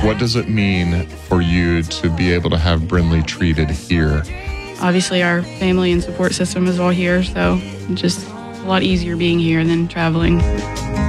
What does it mean for you to be able to have Brindley treated here? Obviously, our family and support system is all here, so just a lot easier being here than traveling.